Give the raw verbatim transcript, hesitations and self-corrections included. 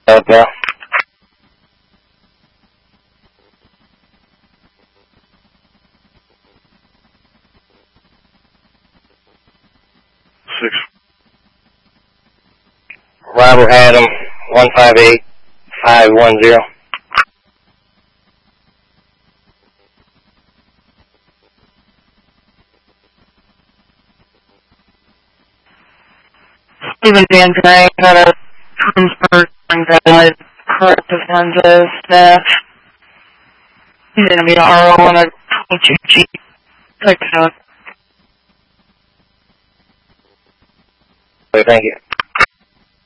now. Six. Robert Adam, one five eight five one zero. Stephen Van Dyke out of Twinsburg, Valid, correct offensive staff. He's going to be R O on a twenty-two G. Click out. Thank you.